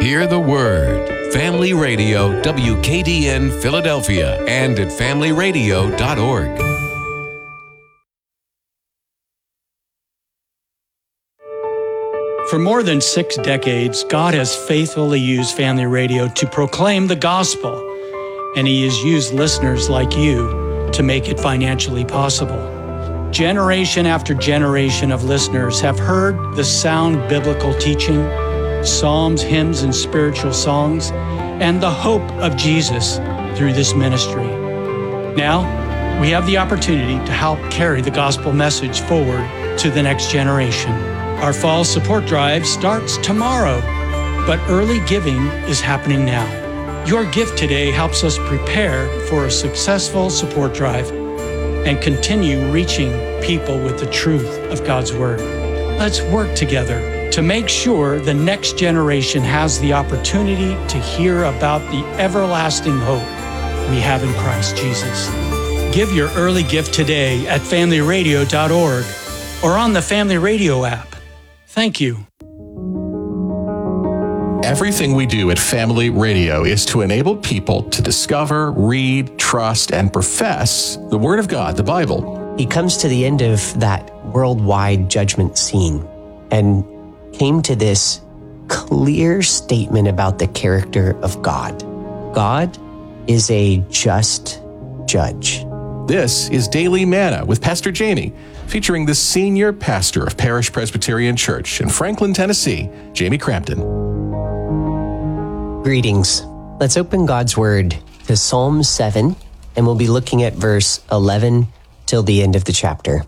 Hear the Word. Family Radio, WKDN Philadelphia, and at familyradio.org. For more than 6 decades, God has faithfully used Family Radio to proclaim the gospel, and He has used listeners like you to make it financially possible. Generation after generation of listeners have heard the sound biblical teaching, psalms, hymns, and spiritual songs, and the hope of Jesus through this ministry. Now, we have the opportunity to help carry the gospel message forward to the next generation. Our fall support drive starts tomorrow, but early giving is happening now. Your gift today helps us prepare for a successful support drive and continue reaching people with the truth of God's Word. Let's work together to make sure the next generation has the opportunity to hear about the everlasting hope we have in Christ Jesus. Give your early gift today at familyradio.org or on the Family Radio app. Thank you. Everything we do at Family Radio is to enable people to discover, read, trust, and profess the Word of God, the Bible. He comes to the end of that worldwide judgment scene and came to this clear statement about the character of God. God is a just judge. This is Daily Manna with Pastor Jamie, featuring the senior pastor of Parish Presbyterian Church in Franklin, Tennessee, Jamie Crampton. Greetings. Let's open God's Word to Psalm 7, and we'll be looking at verse 11 till the end of the chapter.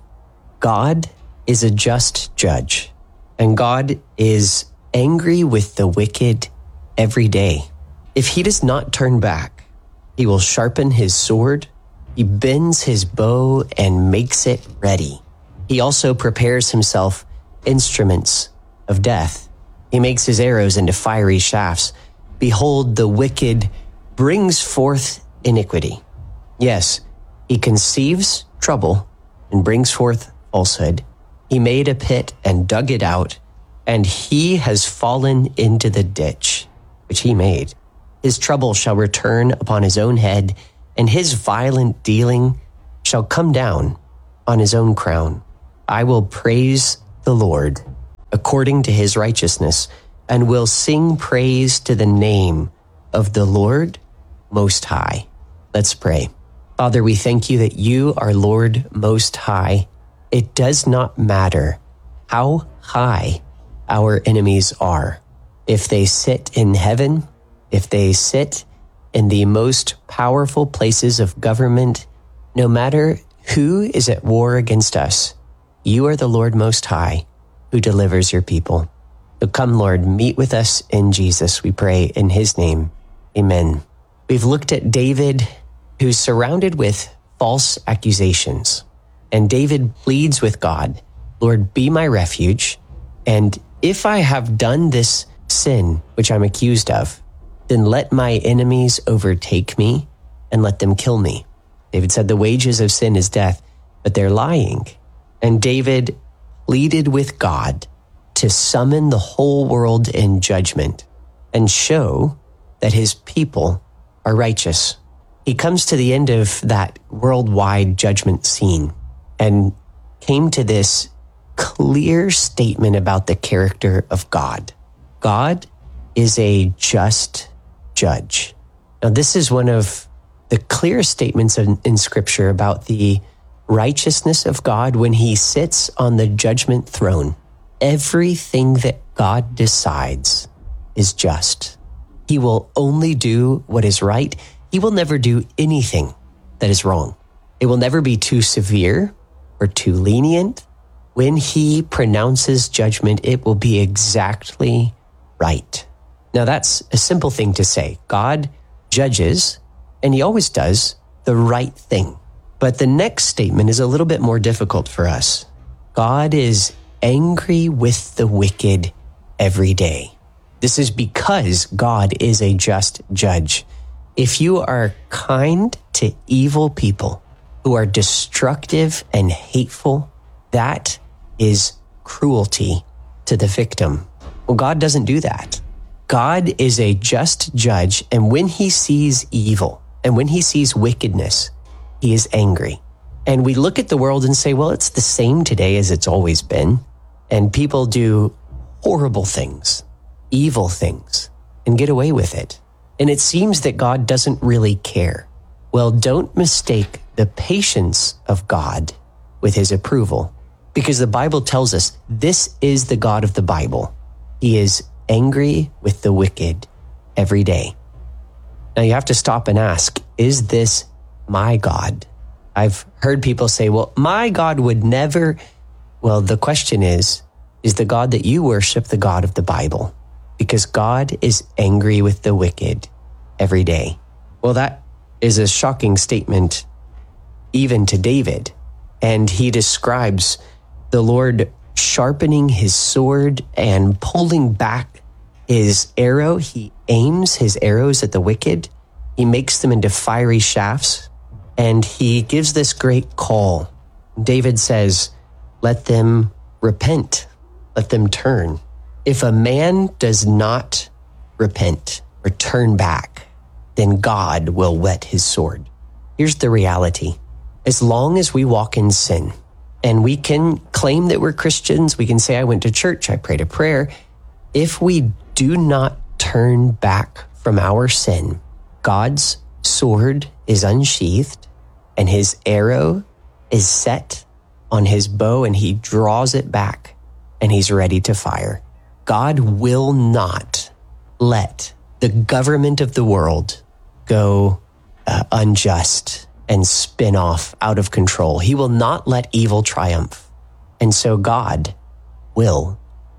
God is a just judge, and God is angry with the wicked every day. If He does not turn back, He will sharpen His sword. He bends His bow and makes it ready. He also prepares Himself instruments of death. He makes His arrows into fiery shafts. Behold, the wicked brings forth iniquity. Yes, he conceives trouble and brings forth falsehood. He made a pit and dug it out, and he has fallen into the ditch which he made. His trouble shall return upon his own head, and his violent dealing shall come down on his own crown. I will praise the Lord according to His righteousness, and will sing praise to the name of the Lord Most High. Let's pray. Father, we thank You that You are Lord Most High. It does not matter how high our enemies are. If they sit in heaven, if they sit in the most powerful places of government, no matter who is at war against us, You are the Lord Most High who delivers Your people. So come, Lord, meet with us in Jesus, we pray in His name. Amen. We've looked at David, who's surrounded with false accusations. And David pleads with God, Lord, be my refuge. And if I have done this sin, which I'm accused of, then let my enemies overtake me and let them kill me. David said the wages of sin is death, but they're lying. And David pleaded with God to summon the whole world in judgment and show that His people are righteous. He comes to the end of that worldwide judgment scene and came to this clear statement about the character of God. God is a just judge. Now, this is one of the clearest statements in Scripture about the righteousness of God when He sits on the judgment throne. Everything that God decides is just. He will only do what is right. He will never do anything that is wrong. It will never be too severe or too lenient. When He pronounces judgment, it will be exactly right. Now, that's a simple thing to say. God judges, and He always does, the right thing. But the next statement is a little bit more difficult for us. God is angry with the wicked every day. This is because God is a just judge. If you are kind to evil people who are destructive and hateful, that is cruelty to the victim. Well, God doesn't do that. God is a just judge, and when he sees evil and when he sees wickedness, he is angry. And we look at the world and say, well, it's the same today as it's always been. And people do horrible things, evil things, and get away with it. And it seems that God doesn't really care. Well, don't mistake the patience of God with his approval, because the Bible tells us this is the God of the Bible. He is angry with the wicked every day. Now you have to stop and ask, is this my God? I've heard people say, well, my God would never. Well, the question is the God that you worship the God of the Bible? Because God is angry with the wicked every day. Well, that is a shocking statement even to David. And he describes the Lord sharpening his sword and pulling back his arrow. He aims his arrows at the wicked. He makes them into fiery shafts. And he gives this great call. David says, let them repent. Let them turn. If a man does not repent or turn back, then God will whet his sword. Here's the reality. As long as we walk in sin, and we can claim that we're Christians, we can say, I went to church, I prayed a prayer. If we do not turn back from our sin, God's sword is unsheathed and his arrow is set on his bow and he draws it back and he's ready to fire. God will not let the government of the world go unjust and spin off out of control. He will not let evil triumph. And so God will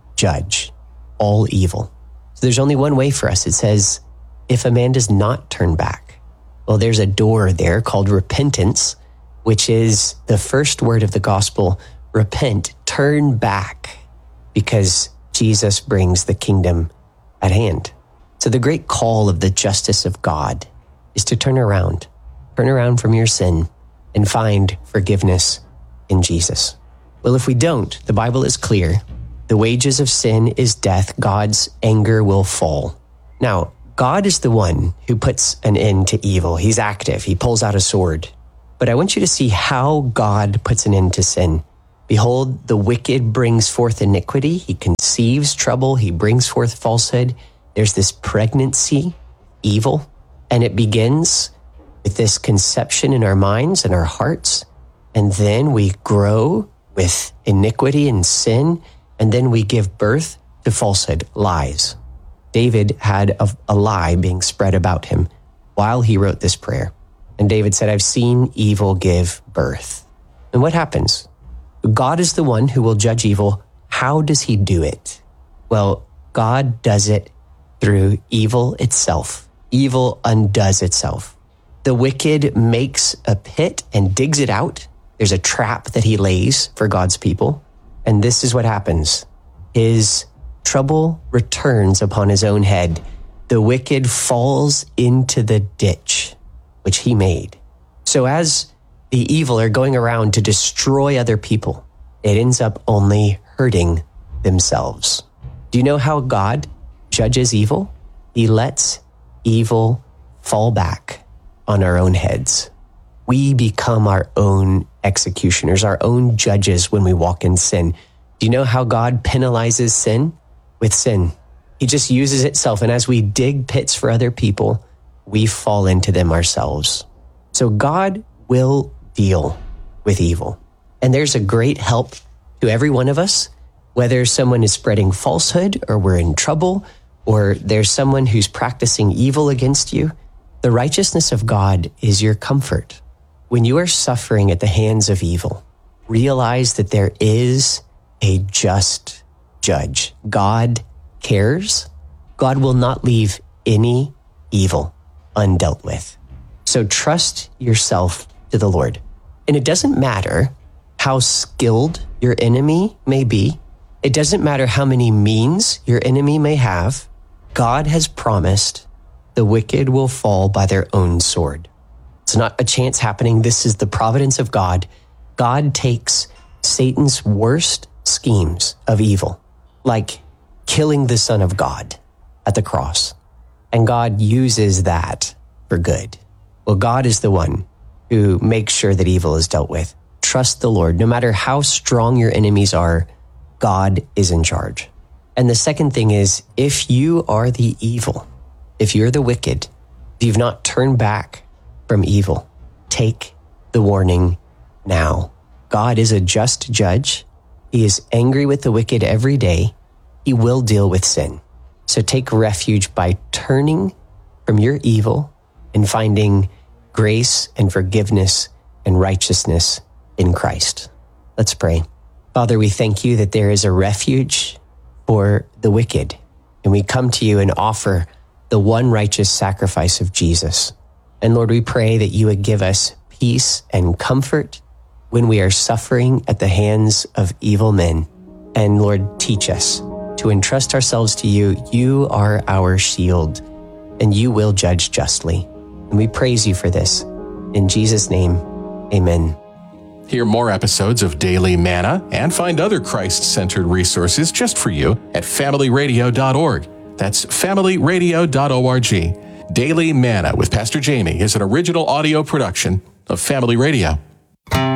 judge all evil. So there's only one way for us. It says, if a man does not turn back, well, there's a door there called repentance, which is the first word of the gospel. Repent, turn back, because Jesus brings the kingdom at hand. So the great call of the justice of God is to turn around from your sin and find forgiveness in Jesus. Well, if we don't, the Bible is clear. The wages of sin is death. God's anger will fall. Now, God is the one who puts an end to evil. He's active. He pulls out a sword. But I want you to see how God puts an end to sin. Behold, the wicked brings forth iniquity. He conceives trouble. He brings forth falsehood. There's this pregnancy, evil, and it begins with this conception in our minds and our hearts. And then we grow with iniquity and sin. And then we give birth to falsehood, lies. David had a lie being spread about him while he wrote this prayer. And David said, I've seen evil give birth. And what happens? God is the one who will judge evil. How does he do it? Well, God does it through evil itself. Evil undoes itself. The wicked makes a pit and digs it out. There's a trap that he lays for God's people. And this is what happens. His trouble returns upon his own head. The wicked falls into the ditch which he made. So as the evil are going around to destroy other people, it ends up only hurting themselves. Do you know how God judges evil? He lets evil fall back on our own heads. We become our own executioners, our own judges when we walk in sin. Do you know how God penalizes sin? With sin. He just uses itself. And as we dig pits for other people, we fall into them ourselves. So God will deal with evil. And there's a great help to every one of us, whether someone is spreading falsehood or we're in trouble, or there's someone who's practicing evil against you. The righteousness of God is your comfort. When you are suffering at the hands of evil, realize that there is a just judge. God cares. God will not leave any evil undealt with. So trust yourself to the Lord. And it doesn't matter how skilled your enemy may be. It doesn't matter how many means your enemy may have. God has promised the wicked will fall by their own sword. It's not a chance happening. This is the providence of God. God takes Satan's worst schemes of evil, like killing the Son of God, at the cross. And God uses that for good. Well, God is the one who makes sure that evil is dealt with. Trust the Lord. No matter how strong your enemies are, God is in charge. And the second thing is, if you are the evil, if you're the wicked, if you've not turned back from evil, take the warning now. God is a just judge. He is angry with the wicked every day. He will deal with sin. So take refuge by turning from your evil and finding grace and forgiveness and righteousness in Christ. Let's pray. Father, we thank you that there is a refuge for the wicked, and we come to you and offer the one righteous sacrifice of Jesus. And Lord, we pray that you would give us peace and comfort when we are suffering at the hands of evil men. And Lord, teach us to entrust ourselves to you. You are our shield, and you will judge justly. And we praise you for this. In Jesus' name, amen. Hear more episodes of Daily Manna and find other Christ-centered resources just for you at familyradio.org. That's familyradio.org. Daily Manna with Pastor Jamie is an original audio production of Family Radio.